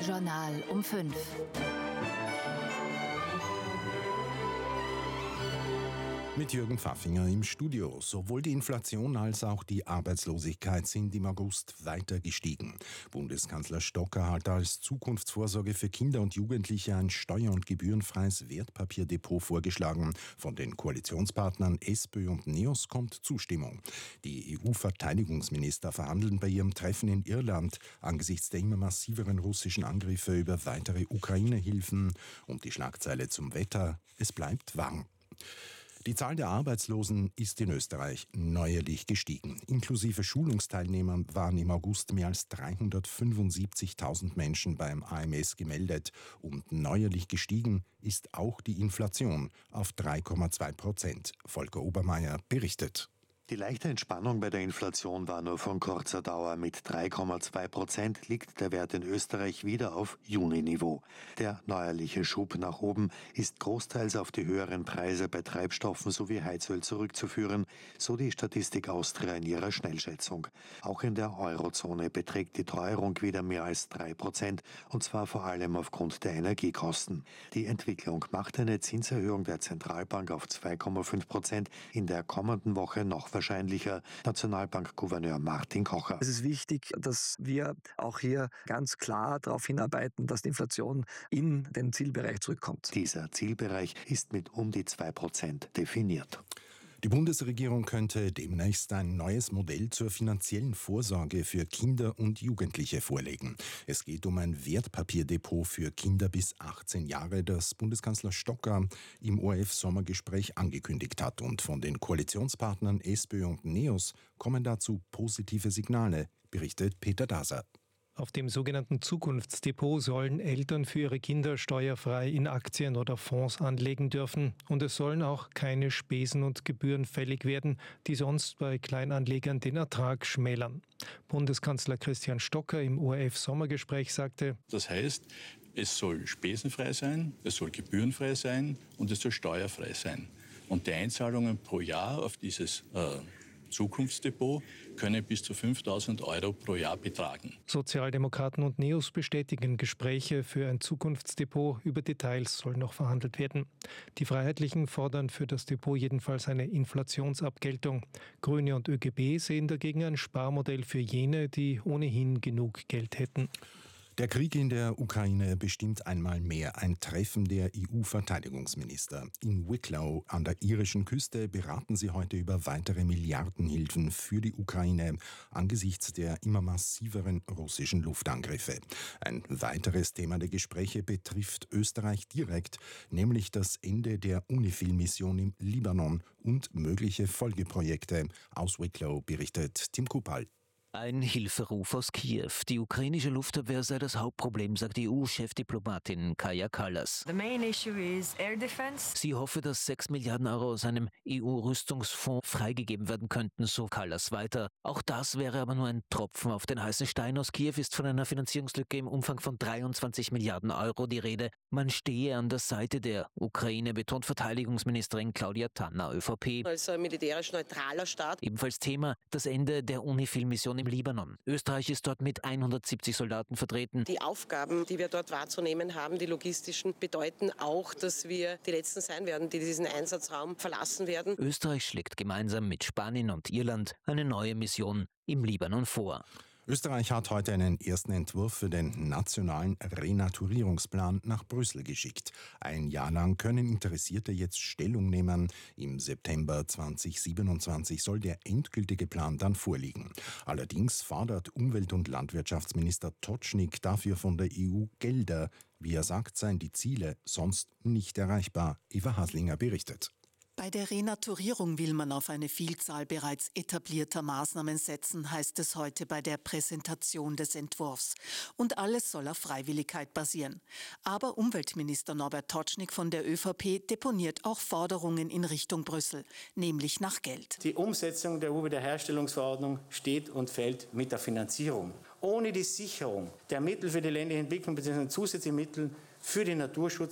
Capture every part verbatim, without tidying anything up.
Journal um fünf. Mit Jürgen Pfaffinger im Studio. Sowohl die Inflation als auch die Arbeitslosigkeit sind im August weiter gestiegen. Bundeskanzler Stocker hat als Zukunftsvorsorge für Kinder und Jugendliche ein steuer- und gebührenfreies Wertpapierdepot vorgeschlagen. Von den Koalitionspartnern SPÖ und NEOS kommt Zustimmung. Die E U-Verteidigungsminister verhandeln bei ihrem Treffen in Irland angesichts der immer massiveren russischen Angriffe über weitere Ukraine-Hilfen. Und die Schlagzeile zum Wetter: Es bleibt warm. Die Zahl der Arbeitslosen ist in Österreich neuerlich gestiegen. Inklusive Schulungsteilnehmern waren im August mehr als dreihundertfünfundsiebzigtausend Menschen beim A M S gemeldet. Und neuerlich gestiegen ist auch die Inflation auf drei Komma zwei Prozent. Volker Obermeier berichtet. Die leichte Entspannung bei der Inflation war nur von kurzer Dauer. Mit drei Komma zwei Prozent liegt der Wert in Österreich wieder auf Juni-Niveau. Der neuerliche Schub nach oben ist großteils auf die höheren Preise bei Treibstoffen sowie Heizöl zurückzuführen, so die Statistik Austria in ihrer Schnellschätzung. Auch in der Eurozone beträgt die Teuerung wieder mehr als drei Prozent, und zwar vor allem aufgrund der Energiekosten. Die Entwicklung macht eine Zinserhöhung der Zentralbank auf zwei Komma fünf Prozent in der kommenden Woche noch wahrscheinlicher. Nationalbankgouverneur Martin Kocher. Es ist wichtig, dass wir auch hier ganz klar darauf hinarbeiten, dass die Inflation in den Zielbereich zurückkommt. Dieser Zielbereich ist mit um die zwei Prozent definiert. Die Bundesregierung könnte demnächst ein neues Modell zur finanziellen Vorsorge für Kinder und Jugendliche vorlegen. Es geht um ein Wertpapierdepot für Kinder bis achtzehn Jahre, das Bundeskanzler Stocker im O R F-Sommergespräch angekündigt hat. Und von den Koalitionspartnern SPÖ und NEOS kommen dazu positive Signale, berichtet Peter Daser. Auf dem sogenannten Zukunftsdepot sollen Eltern für ihre Kinder steuerfrei in Aktien oder Fonds anlegen dürfen. Und es sollen auch keine Spesen und Gebühren fällig werden, die sonst bei Kleinanlegern den Ertrag schmälern. Bundeskanzler Christian Stocker im O R F-Sommergespräch sagte: Das heißt, es soll spesenfrei sein, es soll gebührenfrei sein und es soll steuerfrei sein. Und die Einzahlungen pro Jahr auf dieses äh, Zukunftsdepot können bis zu fünftausend Euro pro Jahr betragen. Sozialdemokraten und NEOS bestätigen Gespräche für ein Zukunftsdepot. Über Details soll noch verhandelt werden. Die Freiheitlichen fordern für das Depot jedenfalls eine Inflationsabgeltung. Grüne und ÖGB sehen dagegen ein Sparmodell für jene, die ohnehin genug Geld hätten. Der Krieg in der Ukraine bestimmt einmal mehr ein Treffen der E U-Verteidigungsminister. In Wicklow an der irischen Küste beraten sie heute über weitere Milliardenhilfen für die Ukraine angesichts der immer massiveren russischen Luftangriffe. Ein weiteres Thema der Gespräche betrifft Österreich direkt, nämlich das Ende der UNIFIL-Mission im Libanon und mögliche Folgeprojekte. Aus Wicklow berichtet Tim Kupal. Ein Hilferuf aus Kiew. Die ukrainische Luftabwehr sei das Hauptproblem, sagt E U-Chefdiplomatin Kaja Kallas. The main issue is air defense. Sie hoffe, dass sechs Milliarden Euro aus einem E U-Rüstungsfonds freigegeben werden könnten, so Kallas weiter. Auch das wäre aber nur ein Tropfen auf den heißen Stein. Aus Kiew ist von einer Finanzierungslücke im Umfang von dreiundzwanzig Milliarden Euro die Rede. Man stehe an der Seite der Ukraine, betont Verteidigungsministerin Claudia Tanner, ÖVP. Als ein militärisch neutraler Staat. Ebenfalls Thema das Ende der UNIFIL-Mission im Libanon. Österreich ist dort mit hundertsiebzig Soldaten vertreten. Die Aufgaben, die wir dort wahrzunehmen haben, die logistischen, bedeuten auch, dass wir die Letzten sein werden, die diesen Einsatzraum verlassen werden. Österreich schlägt gemeinsam mit Spanien und Irland eine neue Mission im Libanon vor. Österreich hat heute einen ersten Entwurf für den nationalen Renaturierungsplan nach Brüssel geschickt. Ein Jahr lang können Interessierte jetzt Stellung nehmen. Im September zweitausendsiebenundzwanzig soll der endgültige Plan dann vorliegen. Allerdings fordert Umwelt- und Landwirtschaftsminister Tocznik dafür von der E U Gelder. Wie er sagt, seien die Ziele sonst nicht erreichbar. Eva Haslinger berichtet. Bei der Renaturierung will man auf eine Vielzahl bereits etablierter Maßnahmen setzen, heißt es heute bei der Präsentation des Entwurfs. Und alles soll auf Freiwilligkeit basieren. Aber Umweltminister Norbert Tocznik von der ÖVP deponiert auch Forderungen in Richtung Brüssel, nämlich nach Geld. Die Umsetzung der E U-Wiederherstellungsverordnung steht und fällt mit der Finanzierung. Ohne die Sicherung der Mittel für die ländliche Entwicklung bzw. zusätzliche Mittel für den Naturschutz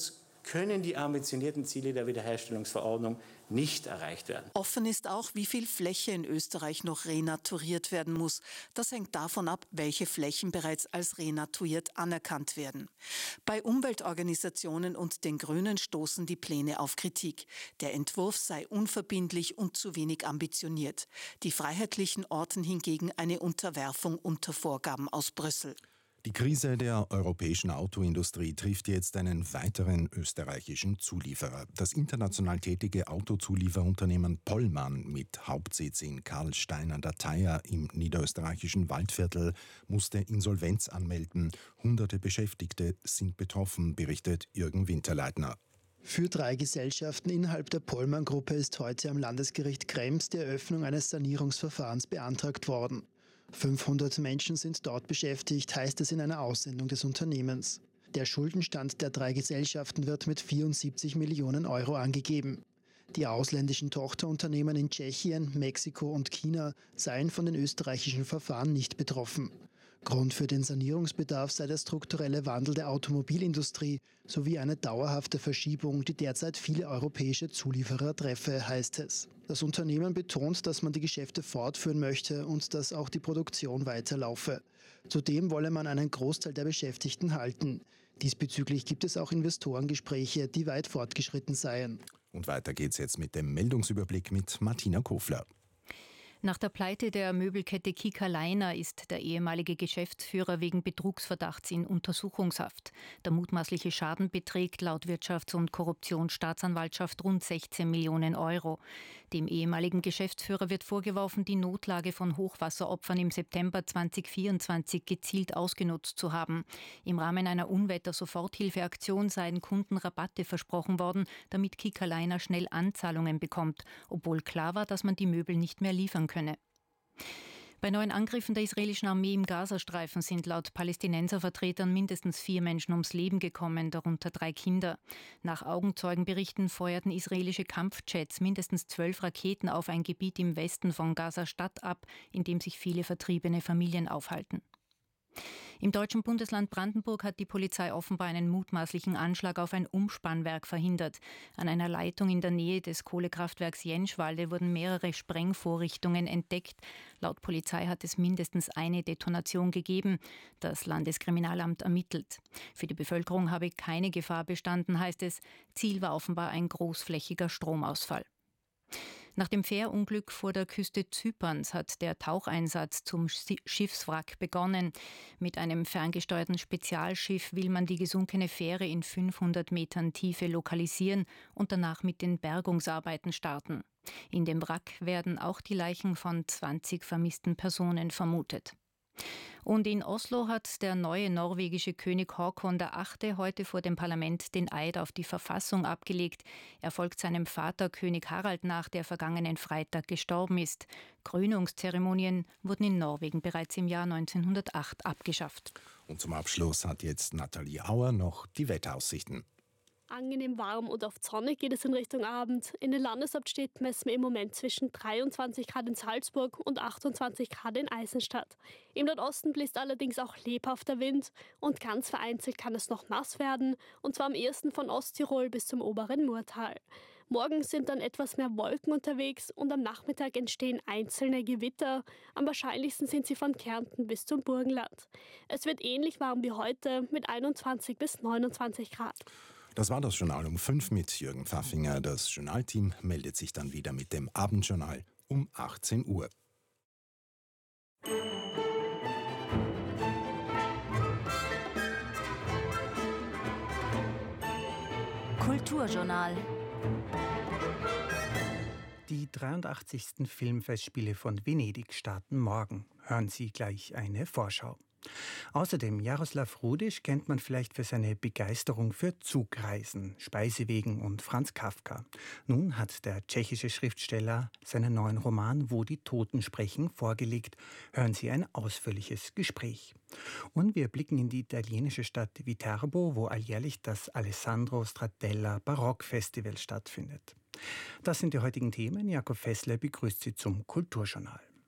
können die ambitionierten Ziele der Wiederherstellungsverordnung nicht erreicht werden. Offen ist auch, wie viel Fläche in Österreich noch renaturiert werden muss. Das hängt davon ab, welche Flächen bereits als renaturiert anerkannt werden. Bei Umweltorganisationen und den Grünen stoßen die Pläne auf Kritik. Der Entwurf sei unverbindlich und zu wenig ambitioniert. Die Freiheitlichen orten hingegen eine Unterwerfung unter Vorgaben aus Brüssel. Die Krise der europäischen Autoindustrie trifft jetzt einen weiteren österreichischen Zulieferer. Das international tätige Autozulieferunternehmen Pollmann mit Hauptsitz in Karlstein an der Thaya im niederösterreichischen Waldviertel musste Insolvenz anmelden. Hunderte Beschäftigte sind betroffen, berichtet Jürgen Winterleitner. Für drei Gesellschaften innerhalb der Pollmann-Gruppe ist heute am Landesgericht Krems die Eröffnung eines Sanierungsverfahrens beantragt worden. fünfhundert Menschen sind dort beschäftigt, heißt es in einer Aussendung des Unternehmens. Der Schuldenstand der drei Gesellschaften wird mit vierundsiebzig Millionen Euro angegeben. Die ausländischen Tochterunternehmen in Tschechien, Mexiko und China seien von den österreichischen Verfahren nicht betroffen. Grund für den Sanierungsbedarf sei der strukturelle Wandel der Automobilindustrie sowie eine dauerhafte Verschiebung, die derzeit viele europäische Zulieferer treffe, heißt es. Das Unternehmen betont, dass man die Geschäfte fortführen möchte und dass auch die Produktion weiterlaufe. Zudem wolle man einen Großteil der Beschäftigten halten. Diesbezüglich gibt es auch Investorengespräche, die weit fortgeschritten seien. Und weiter geht's jetzt mit dem Meldungsüberblick mit Martina Kofler. Nach der Pleite der Möbelkette Kika Leiner ist der ehemalige Geschäftsführer wegen Betrugsverdachts in Untersuchungshaft. Der mutmaßliche Schaden beträgt laut Wirtschafts- und Korruptionsstaatsanwaltschaft rund sechzehn Millionen Euro. Dem ehemaligen Geschäftsführer wird vorgeworfen, die Notlage von Hochwasseropfern im September zweitausendvierundzwanzig gezielt ausgenutzt zu haben. Im Rahmen einer Unwetter-Soforthilfeaktion seien Kunden Rabatte versprochen worden, damit Kika Leiner schnell Anzahlungen bekommt, obwohl klar war, dass man die Möbel nicht mehr liefern könne. Bei neuen Angriffen der israelischen Armee im Gazastreifen sind laut Palästinenservertretern mindestens vier Menschen ums Leben gekommen, darunter drei Kinder. Nach Augenzeugenberichten feuerten israelische Kampfjets mindestens zwölf Raketen auf ein Gebiet im Westen von Gaza-Stadt ab, in dem sich viele vertriebene Familien aufhalten. Im deutschen Bundesland Brandenburg hat die Polizei offenbar einen mutmaßlichen Anschlag auf ein Umspannwerk verhindert. An einer Leitung in der Nähe des Kohlekraftwerks Jenschwalde wurden mehrere Sprengvorrichtungen entdeckt. Laut Polizei hat es mindestens eine Detonation gegeben. Das Landeskriminalamt ermittelt. Für die Bevölkerung habe keine Gefahr bestanden, heißt es. Ziel war offenbar ein großflächiger Stromausfall. Nach dem Fährunglück vor der Küste Zyperns hat der Taucheinsatz zum Schiffswrack begonnen. Mit einem ferngesteuerten Spezialschiff will man die gesunkene Fähre in fünfhundert Metern Tiefe lokalisieren und danach mit den Bergungsarbeiten starten. In dem Wrack werden auch die Leichen von zwanzig vermissten Personen vermutet. Und in Oslo hat der neue norwegische König Håkon der Achte heute vor dem Parlament den Eid auf die Verfassung abgelegt. Er folgt seinem Vater König Harald nach, der vergangenen Freitag gestorben ist. Krönungszeremonien wurden in Norwegen bereits im Jahr neunzehnhundertacht abgeschafft. Und zum Abschluss hat jetzt Nathalie Auer noch die Wetteraussichten. Angenehm warm und oft sonnig geht es in Richtung Abend. In den Landeshauptstädten messen wir im Moment zwischen dreiundzwanzig Grad in Salzburg und achtundzwanzig Grad in Eisenstadt. Im Nordosten bläst allerdings auch lebhafter Wind und ganz vereinzelt kann es noch nass werden, und zwar am ehesten von Osttirol bis zum oberen Murtal. Morgen sind dann etwas mehr Wolken unterwegs und am Nachmittag entstehen einzelne Gewitter. Am wahrscheinlichsten sind sie von Kärnten bis zum Burgenland. Es wird ähnlich warm wie heute mit einundzwanzig bis neunundzwanzig Grad. Das war das Journal um fünf mit Jürgen Pfaffinger. Das Journalteam meldet sich dann wieder mit dem Abendjournal um achtzehn Uhr. Kulturjournal. Die dreiundachtzigsten Filmfestspiele von Venedig starten morgen. Hören Sie gleich eine Vorschau. Außerdem Jaroslav Rudisch kennt man vielleicht für seine Begeisterung für Zugreisen, Speisewegen und Franz Kafka. Nun hat der tschechische Schriftsteller seinen neuen Roman Wo die Toten sprechen vorgelegt. Hören Sie ein ausführliches Gespräch. Und wir blicken in die italienische Stadt Viterbo, wo alljährlich das Alessandro Stradella Barockfestival stattfindet. Das sind die heutigen Themen. Jakob Fessler begrüßt Sie zum Kulturjournal.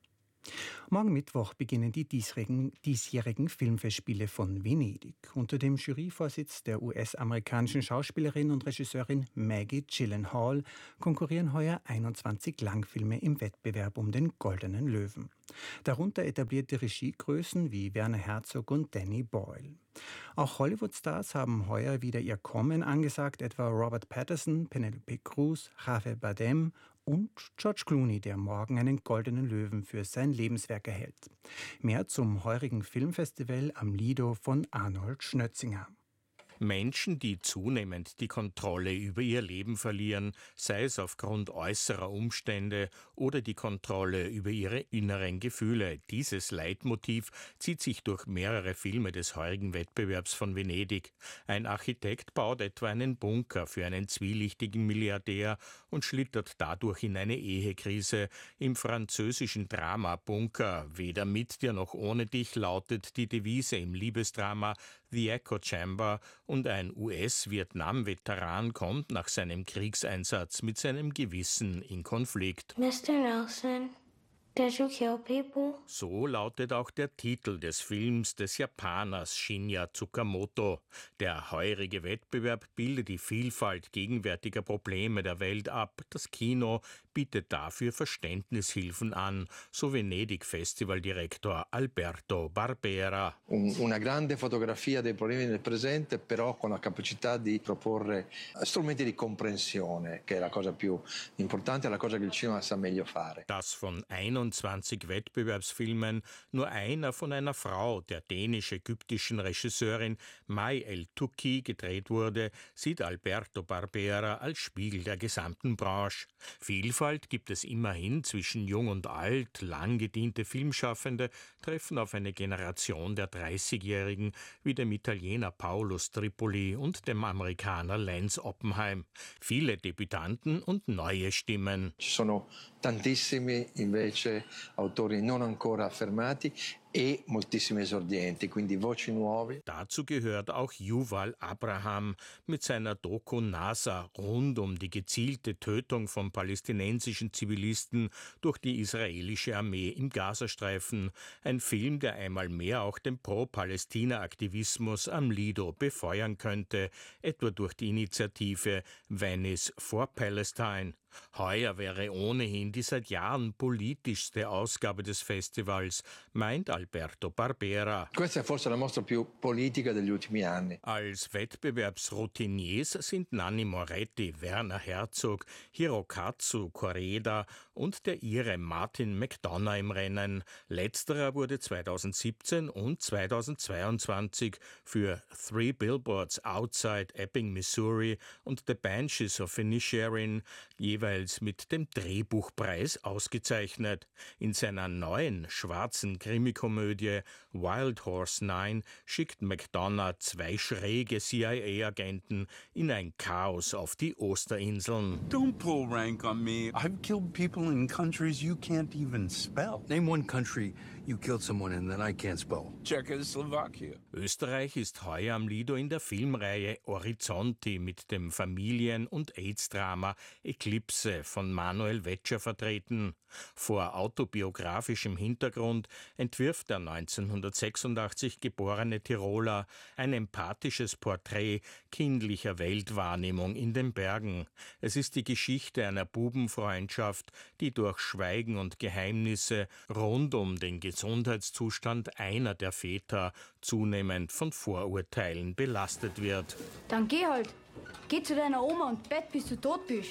Morgen Mittwoch beginnen die diesjährigen, diesjährigen Filmfestspiele von Venedig. Unter dem Juryvorsitz der U S-amerikanischen Schauspielerin und Regisseurin Maggie Gyllenhaal konkurrieren heuer einundzwanzig Langfilme im Wettbewerb um den Goldenen Löwen. Darunter etablierte Regiegrößen wie Werner Herzog und Danny Boyle. Auch Hollywood-Stars haben heuer wieder ihr Kommen angesagt, etwa Robert Pattinson, Penelope Cruz, Javier Bardem und George Clooney, der morgen einen Goldenen Löwen für sein Lebenswerk erhält. Mehr zum heurigen Filmfestival am Lido von Arnold Schnötzinger. Menschen, die zunehmend die Kontrolle über ihr Leben verlieren, sei es aufgrund äußerer Umstände oder die Kontrolle über ihre inneren Gefühle. Dieses Leitmotiv zieht sich durch mehrere Filme des heurigen Wettbewerbs von Venedig. Ein Architekt baut etwa einen Bunker für einen zwielichtigen Milliardär und schlittert dadurch in eine Ehekrise. Im französischen Drama Bunker, weder mit dir noch ohne dich, lautet die Devise im Liebesdrama The Echo Chamber, und ein U S-Vietnam-Veteran kommt nach seinem Kriegseinsatz mit seinem Gewissen in Konflikt. Mister Nelson, did you kill people? So lautet auch der Titel des Films des Japaners Shinya Tsukamoto. Der heurige Wettbewerb bildet die Vielfalt gegenwärtiger Probleme der Welt ab. Das Kino bietet dafür Verständnishilfen an, so Venedig-Festivaldirektor Alberto Barbera. Un, una grande fotografia dei problemi del presente, però con la capacità di proporre strumenti di comprensione, che è la cosa più importante, la cosa che il cinema sa meglio fare. Das von einundzwanzig Wettbewerbsfilmen nur einer von einer Frau, der dänisch-ägyptischen Regisseurin Mai El-Touki, gedreht wurde, sieht Alberto Barbera als Spiegel der gesamten Branche. Vielfalt gibt es immerhin zwischen Jung und Alt. Lang gediente Filmschaffende treffen auf eine Generation der dreißigjährigen wie dem Italiener Paolo Stripoli und dem Amerikaner Lance Oppenheim. Viele Debütanten und neue Stimmen. Ci sono tantissimi invece autori non ancora affermati e moltissimi esordienti, quindi voci nuove. Dazu gehört auch Yuval Abraham mit seiner Doku NASA rund um die gezielte Tötung von palästinensischen Zivilisten durch die israelische Armee im Gazastreifen. Ein Film, der einmal mehr auch den Pro-Palästina-Aktivismus am Lido befeuern könnte, etwa durch die Initiative Venice for Palestine. Heuer wäre ohnehin die seit Jahren politischste Ausgabe des Festivals, meint Alberto Barbera. Questa è forse la mostra più politica degli ultimi anni. Als Wettbewerbsroutiniers sind Nanni Moretti, Werner Herzog, Hirokazu Koreda und der Ire Martin McDonagh im Rennen. Letzterer wurde zweitausendsiebzehn und zweitausendzweiundzwanzig für Three Billboards Outside Ebbing, Missouri und The Banshees of Inisherin jeweils mit dem Drehbuchpreis ausgezeichnet. In seiner neuen schwarzen Krimikomödie Wild Horse neun schickt McDonagh zwei schräge C I A-Agenten in ein Chaos auf die Osterinseln. Don't pull rank on me. I've killed people in countries you can't even spell. Name one country you killed someone in that I can't spell. Czechoslovakia. Österreich ist heuer am Lido in der Filmreihe Horizonti mit dem Familien- und AIDS-Drama Eclipse von Manuel Wetscher vertreten. Vor autobiografischem Hintergrund entwirft der neunzehnhundertsechsundachtzig geborene Tiroler ein empathisches Porträt kindlicher Weltwahrnehmung in den Bergen. Es ist die Geschichte einer Bubenfreundschaft, die durch Schweigen und Geheimnisse rund um den Gesundheitszustand einer der Väter zunehmend von Vorurteilen belastet wird. Dann geh halt. Geh zu deiner Oma und bett, bis du tot bist.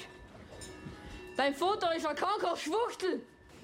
Dein Vater ist ein kranker Schwuchtel.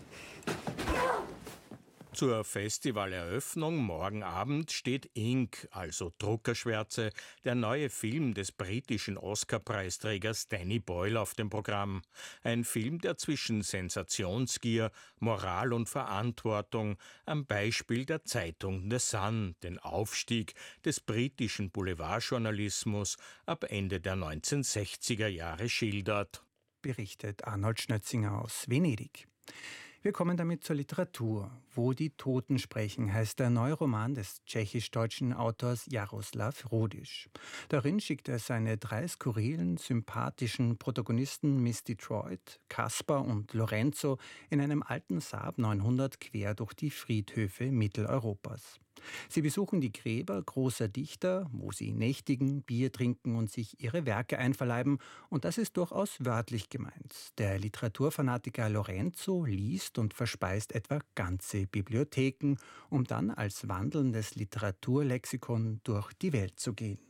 Zur Festivaleröffnung morgen Abend steht Ink, also Druckerschwärze, der neue Film des britischen Oscar-Preisträgers Danny Boyle auf dem Programm. Ein Film, der zwischen Sensationsgier, Moral und Verantwortung am Beispiel der Zeitung The Sun den Aufstieg des britischen Boulevardjournalismus ab Ende der neunzehnhundertsechziger Jahre schildert. Berichtet Arnold Schnötzinger aus Venedig. Wir kommen damit zur Literatur. Wo die Toten sprechen, heißt der neue Roman des tschechisch-deutschen Autors Jaroslav Rudiš. Darin schickt er seine drei skurrilen, sympathischen Protagonisten Miss Detroit, Kaspar und Lorenzo in einem alten Saab neunhundert quer durch die Friedhöfe Mitteleuropas. Sie besuchen die Gräber großer Dichter, wo sie nächtigen, Bier trinken und sich ihre Werke einverleiben. Und das ist durchaus wörtlich gemeint. Der Literaturfanatiker Lorenzo liest und verspeist etwa ganze Bibliotheken, um dann als wandelndes Literaturlexikon durch die Welt zu gehen.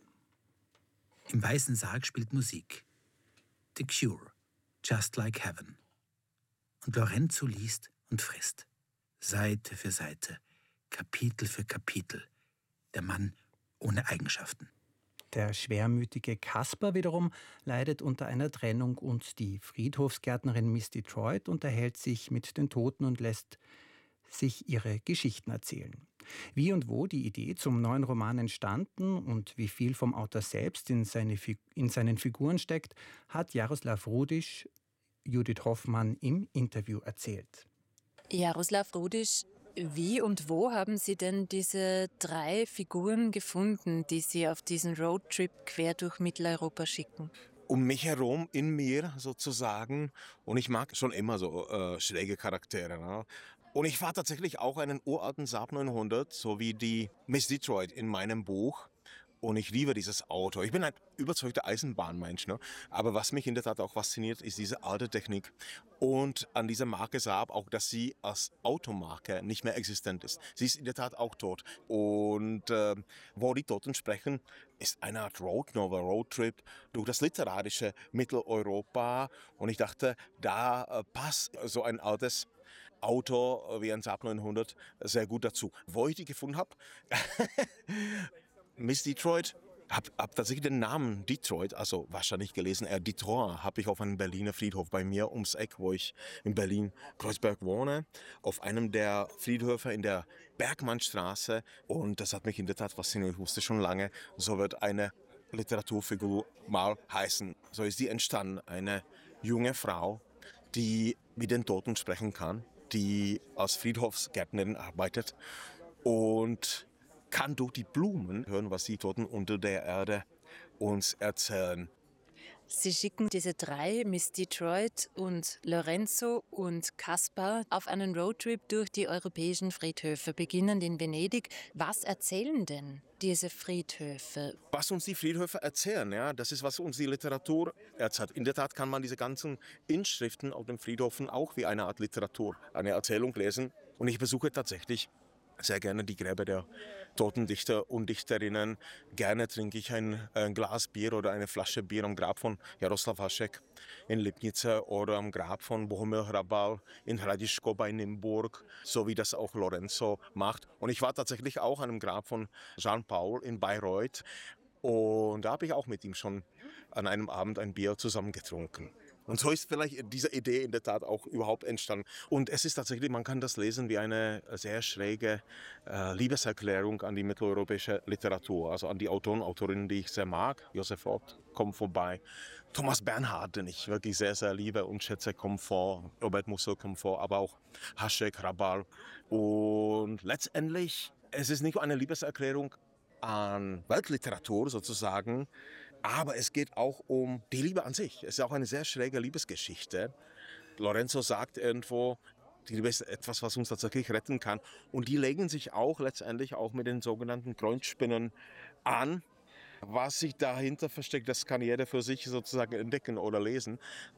Im Weißen Sarg spielt Musik. The Cure, Just Like Heaven. Und Lorenzo liest und frisst. Seite für Seite. Kapitel für Kapitel. Der Mann ohne Eigenschaften. Der schwermütige Kaspar wiederum leidet unter einer Trennung und die Friedhofsgärtnerin Miss Detroit unterhält sich mit den Toten und lässt sich ihre Geschichten erzählen. Wie und wo die Idee zum neuen Roman entstanden und wie viel vom Autor selbst in, seine, in seinen Figuren steckt, hat Jaroslav Rudiš Judith Hoffmann im Interview erzählt. Jaroslav Rudiš, wie und wo haben Sie denn diese drei Figuren gefunden, die Sie auf diesen Roadtrip quer durch Mitteleuropa schicken? Um mich herum, in mir sozusagen. Und ich mag schon immer so äh, schräge Charaktere. Ne? Und ich fahre tatsächlich auch einen uralten Saab neunhundert, so wie die Miss Detroit in meinem Buch. Und ich liebe dieses Auto. Ich bin ein überzeugter Eisenbahnmensch. Ne? Aber was mich in der Tat auch fasziniert, ist diese alte Technik. Und an dieser Marke Saab auch, dass sie als Automarke nicht mehr existent ist. Sie ist in der Tat auch tot. Und äh, wo die Toten sprechen, ist eine Art Road Novel, Roadtrip durch das literarische Mitteleuropa. Und ich dachte, da äh, passt so ein altes Auto wie ein Saab neunhundert sehr gut dazu. Wo ich die gefunden habe? Miss Detroit, habe hab tatsächlich den Namen Detroit, also wahrscheinlich gelesen, äh, Detroit, habe ich auf einem Berliner Friedhof bei mir ums Eck, wo ich in Berlin-Kreuzberg wohne, auf einem der Friedhöfe in der Bergmannstraße. Und das hat mich in der Tat fasziniert. Ich wusste schon lange, so wird eine Literaturfigur mal heißen. So ist die entstanden, eine junge Frau, die mit den Toten sprechen kann, die als Friedhofsgärtnerin arbeitet und kann durch die Blumen hören, was die Toten unter der Erde uns erzählen. Sie schicken diese drei, Miss Detroit und Lorenzo und Kaspar, auf einen Roadtrip durch die europäischen Friedhöfe, beginnend in Venedig. Was erzählen denn diese Friedhöfe? Was uns die Friedhöfe erzählen, ja, das ist, was uns die Literatur erzählt. In der Tat kann man diese ganzen Inschriften auf den Friedhöfen auch wie eine Art Literatur, eine Erzählung lesen. Und ich besuche tatsächlich sehr gerne die Gräber der toten Dichter und Dichterinnen. Gerne trinke ich ein, ein Glas Bier oder eine Flasche Bier am Grab von Jaroslav Hašek in Lipnice oder am Grab von Bohumil Hrabal in Hradišťko bei Nymburk, so wie das auch Lorenzo macht. Und ich war tatsächlich auch an einem Grab von Jean Paul in Bayreuth und da habe ich auch mit ihm schon an einem Abend ein Bier zusammen getrunken. Und so ist vielleicht diese Idee in der Tat auch überhaupt entstanden. Und es ist tatsächlich, man kann das lesen wie eine sehr schräge äh, Liebeserklärung an die mitteleuropäische Literatur, also an die Autoren, Autorinnen, die ich sehr mag. Josef Ott kommt vorbei. Thomas Bernhard, den ich wirklich sehr, sehr liebe und schätze, kommt vor. Robert Musil kommt vor, aber auch Hašek, Hrabal. Und letztendlich, es ist nicht nur eine Liebeserklärung an Weltliteratur sozusagen, aber es geht auch um die Liebe an sich. Es ist auch eine sehr schräge Liebesgeschichte. Lorenzo sagt irgendwo, die Liebe ist etwas, was uns tatsächlich retten kann. Und die legen sich auch letztendlich auch mit den sogenannten Kreuzspinnen an. Was sich dahinter versteckt, das kann jeder für sich sozusagen entdecken oder lesen.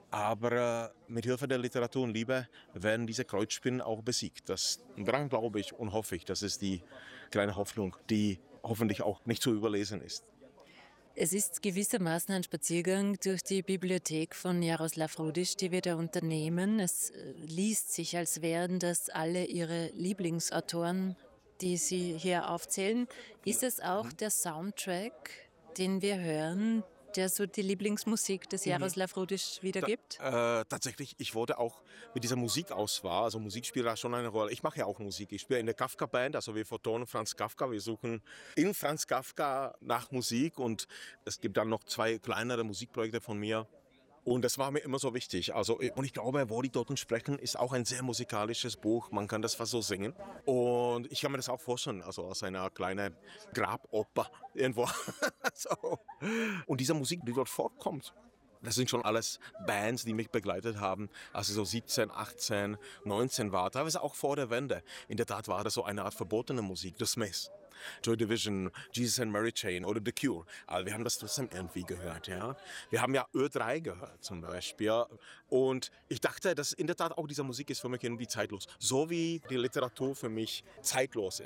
Aber mit Hilfe der Literatur und Liebe werden diese Kreuzspinnen auch besiegt. Das, daran glaube ich und hoffe ich, das ist die kleine Hoffnung, die hoffentlich auch nicht zu überlesen ist. Es ist gewissermaßen ein Spaziergang durch die Bibliothek von Jaroslav Rudiš, die wir da unternehmen. Es liest sich, als wären das alle Ihre Lieblingsautoren, die Sie hier aufzählen. Ist es auch der Soundtrack, den wir hören, der so die Lieblingsmusik des Jaroslav Rudiš wiedergibt? Da, äh, tatsächlich, ich wollte auch mit dieser Musikauswahl, also Musik spielt da schon eine Rolle. Ich mache ja auch Musik. Ich spiele in der Kafka-Band, also wir vertonen Franz Kafka. Wir suchen in Franz Kafka nach Musik und es gibt dann noch zwei kleinere Musikprojekte von mir, Und das war mir immer so wichtig. Also, und ich glaube, Wo die Toten sprechen ist auch ein sehr musikalisches Buch. Man kann das fast so singen. Und ich kann mir das auch vorstellen, also als eine kleine Graboper irgendwo. So. Und diese Musik, die dort vorkommt, das sind schon alles Bands, die mich begleitet haben, als ich so siebzehn, achtzehn, neunzehn war. Teilweise auch vor der Wende. In der Tat war das so eine Art verbotene Musik, The Smiths, Joy Division, Jesus and Mary Chain oder The Cure. Also wir haben das trotzdem irgendwie gehört. Ja? Wir haben ja Ö drei gehört zum Beispiel. Und ich dachte, dass in der Tat auch diese Musik ist für mich irgendwie zeitlos. So wie die Literatur für mich zeitlos ist.